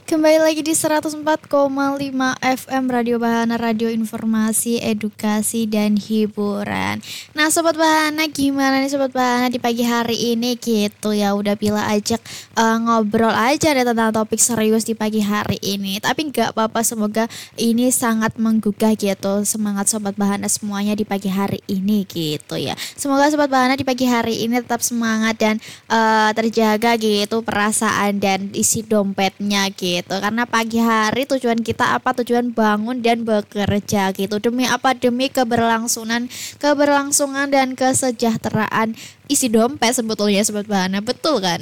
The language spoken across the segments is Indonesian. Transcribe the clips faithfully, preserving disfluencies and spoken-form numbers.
Kembali lagi di seratus empat koma lima F M Radio Bahana, radio informasi, edukasi, dan hiburan. Nah Sobat Bahana, gimana nih Sobat Bahana di pagi hari ini gitu ya. Udah bila ajak uh, ngobrol aja deh tentang topik serius di pagi hari ini. Tapi gak apa-apa, semoga ini sangat menggugah gitu semangat Sobat Bahana semuanya di pagi hari ini gitu ya. Semoga Sobat Bahana di pagi hari ini tetap semangat dan uh, terjaga gitu perasaan dan isi dompetnya gitu. Gitu. Karena pagi hari tujuan kita apa? Tujuan bangun dan bekerja gitu. Demi apa? Demi keberlangsungan, keberlangsungan dan kesejahteraan isi dompet sebetulnya Sobat Bahana. Betul kan?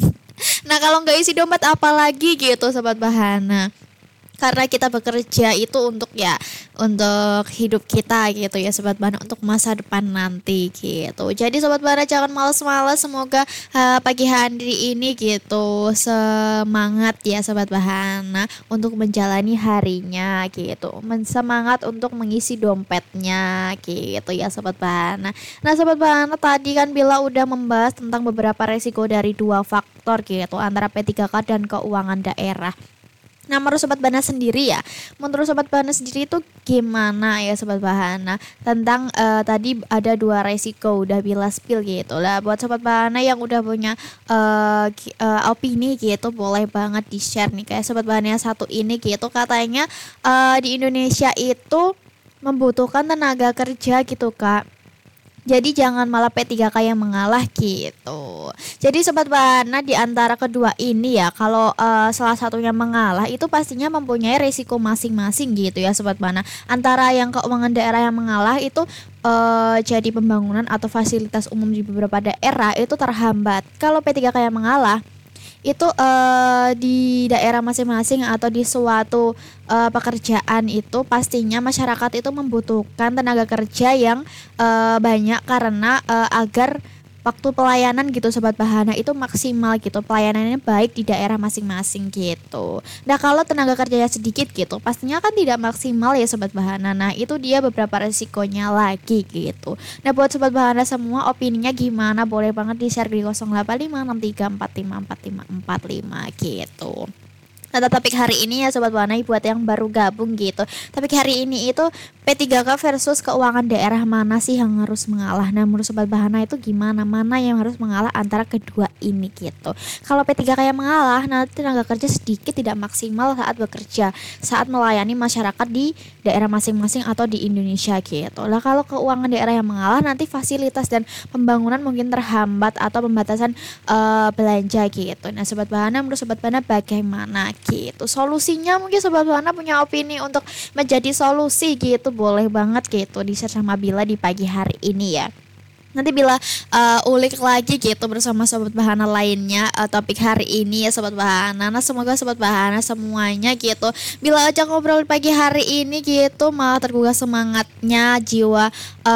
Nah, kalau nggak isi dompet apalagi gitu Sobat Bahana. Karena kita bekerja itu untuk ya untuk hidup kita gitu ya Sobat Bahana, untuk masa depan nanti gitu. Jadi Sobat Bahana jangan malas-malas, semoga uh, pagi hari ini gitu semangat ya Sobat Bahana untuk menjalani harinya gitu. Semangat untuk mengisi dompetnya gitu ya Sobat Bahana. Nah Sobat Bahana, tadi kan Bila udah membahas tentang beberapa resiko dari dua faktor gitu, antara P tiga K dan keuangan daerah. Nah menurut Sobat Bahana sendiri ya, menurut Sobat Bahana sendiri itu gimana ya Sobat Bahana tentang uh, tadi ada dua resiko udah Bila spill gitu lah. Buat Sobat Bahana yang udah punya uh, uh, opini gitu, boleh banget di share nih. Kayak Sobat Bahana yang satu ini gitu, katanya uh, di Indonesia itu membutuhkan tenaga kerja gitu Kak. Jadi jangan malah P tiga K yang mengalah gitu. Jadi Sobat Bahana, di antara kedua ini ya, kalau uh, salah satunya mengalah itu pastinya mempunyai risiko masing-masing gitu ya Sobat Bahana. Antara yang keuangan daerah yang mengalah itu uh, jadi pembangunan atau fasilitas umum di beberapa daerah itu terhambat. Kalau P tiga K yang mengalah itu uh, di daerah masing-masing atau di suatu uh, pekerjaan itu pastinya masyarakat itu membutuhkan tenaga kerja yang uh, banyak karena uh, agar waktu pelayanan gitu Sobat Bahana itu maksimal gitu, pelayanannya baik di daerah masing-masing gitu. Nah kalau tenaga kerjanya sedikit gitu pastinya kan tidak maksimal ya Sobat Bahana. Nah itu dia beberapa resikonya lagi gitu. Nah buat Sobat Bahana semua, opininya gimana? Boleh banget di share di nol delapan lima enam tiga empat lima empat lima empat lima gitu. Nah topik hari ini ya Sobat Bahana, buat yang baru gabung gitu, topik hari ini itu P tiga K versus keuangan daerah, mana sih yang harus mengalah. Nah menurut Sobat Bahana itu gimana, mana yang harus mengalah antara kedua ini gitu. Kalau P tiga K yang mengalah, nanti tenaga kerja sedikit, tidak maksimal saat bekerja, saat melayani masyarakat di daerah masing-masing atau di Indonesia gitu. Lah kalau keuangan daerah yang mengalah, nanti fasilitas dan pembangunan mungkin terhambat atau pembatasan uh, belanja gitu. Nah Sobat Bahana, menurut Sobat Bahana bagaimana gitu solusinya? Mungkin Sobat Bahana punya opini untuk menjadi solusi gitu, boleh banget gitu di share sama Bila di pagi hari ini ya. Nanti Bila uh, ulik lagi gitu bersama Sobat Bahana lainnya uh, topik hari ini ya Sobat Bahana. Nah semoga Sobat Bahana semuanya gitu Bila ajak ngobrol pagi hari ini gitu malah tergugah semangatnya, jiwa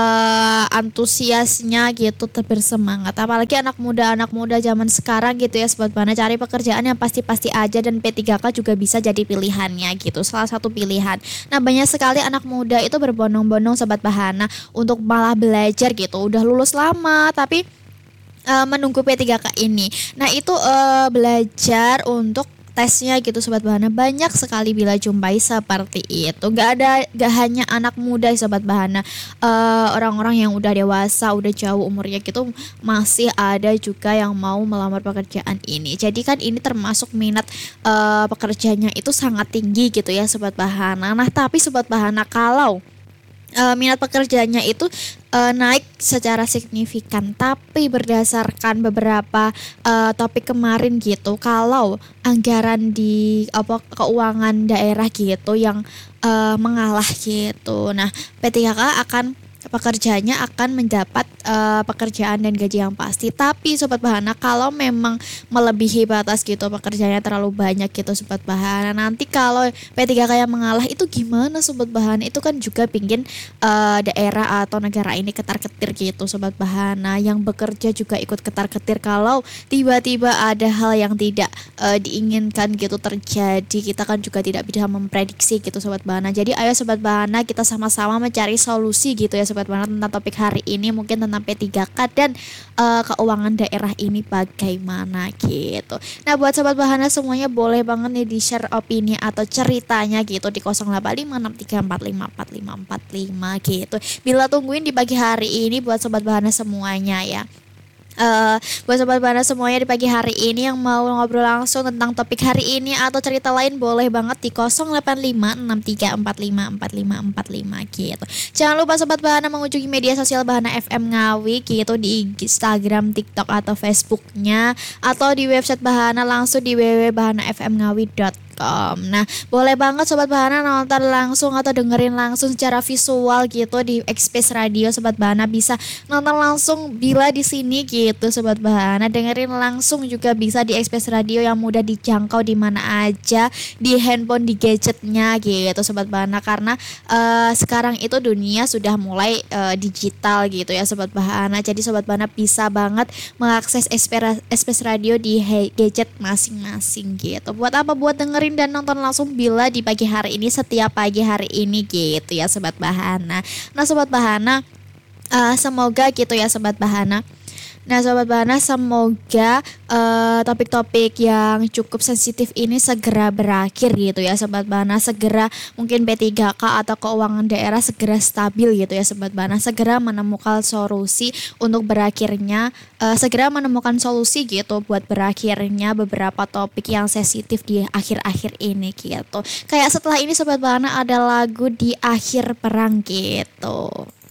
uh, antusiasnya gitu bersemangat. Apalagi anak muda anak muda zaman sekarang gitu ya Sobat Bahana, cari pekerjaan yang pasti-pasti aja, dan P tiga K juga bisa jadi pilihannya gitu, salah satu pilihan. Nah banyak sekali anak muda itu berbondong-bondong Sobat Bahana untuk malah belajar gitu, udah lulus lama tapi uh, menunggu P tiga K ini. Nah itu uh, belajar untuk tesnya gitu Sobat Bahana, banyak sekali Bila jumpai seperti itu. Gak ada, gak hanya anak muda Sobat Bahana, uh, orang-orang yang udah dewasa, udah jauh umurnya gitu masih ada juga yang mau melamar pekerjaan ini. Jadi kan ini termasuk minat uh, pekerjaannya itu sangat tinggi gitu ya Sobat Bahana. Nah tapi Sobat Bahana, kalau Uh, minat pekerjaannya itu uh, naik secara signifikan, tapi berdasarkan beberapa uh, topik kemarin gitu, kalau anggaran di apa keuangan daerah gitu yang uh, mengalah gitu, nah P tiga K akan pekerjaannya akan mendapat uh, pekerjaan dan gaji yang pasti. Tapi Sobat Bahana, kalau memang melebihi batas gitu, pekerjaannya terlalu banyak gitu Sobat Bahana, nanti kalau P tiga K yang mengalah itu gimana Sobat Bahana? Itu kan juga pingin uh, daerah atau negara ini ketar-ketir gitu Sobat Bahana, yang bekerja juga ikut ketar-ketir kalau tiba-tiba ada hal yang tidak uh, diinginkan gitu terjadi. Kita kan juga tidak bisa memprediksi gitu Sobat Bahana. Jadi ayo Sobat Bahana, kita sama-sama mencari solusi gitu ya Sobat Sobat Bahana tentang topik hari ini, mungkin tentang P tiga K dan uh, keuangan daerah ini bagaimana gitu. Nah buat Sobat Bahana semuanya boleh banget nih di share opini atau ceritanya gitu di nol delapan lima enam tiga empat lima empat lima empat lima gitu. Bila tungguin di pagi hari ini buat Sobat Bahana semuanya ya. Uh, buat Sobat Bahana semuanya di pagi hari ini yang mau ngobrol langsung tentang topik hari ini atau cerita lain boleh banget di nol delapan lima enam tiga empat lima empat lima empat lima gitu. Jangan lupa Sobat Bahana mengunjungi media sosial Bahana F M Ngawi gitu di Instagram, TikTok atau Facebooknya, atau di website Bahana langsung di w w w titik bahana f m ngawi titik com. Nah, boleh banget Sobat Bahana nonton langsung atau dengerin langsung secara visual gitu di Express Radio. Sobat Bahana bisa nonton langsung bila di sini gitu Sobat Bahana. Dengerin langsung juga bisa di Express Radio yang mudah dijangkau di mana aja, di handphone, di gadgetnya gitu Sobat Bahana. Karena uh, sekarang itu dunia sudah mulai uh, digital gitu ya Sobat Bahana. Jadi Sobat Bahana bisa banget mengakses Express Radio di gadget masing-masing gitu. Buat apa? Buat denger dan nonton langsung bila di pagi hari ini, setiap pagi hari ini gitu ya Sobat Bahana. Nah Sobat Bahana, uh, semoga gitu ya Sobat Bahana. Nah Sobat Bahana, semoga uh, topik-topik yang cukup sensitif ini segera berakhir gitu ya Sobat Bahana. Segera mungkin P tiga K atau keuangan daerah segera stabil gitu ya Sobat Bahana. Segera menemukan solusi untuk berakhirnya, uh, segera menemukan solusi gitu buat berakhirnya beberapa topik yang sensitif di akhir-akhir ini gitu. Kayak setelah ini Sobat Bahana ada lagu Di Akhir Perang gitu.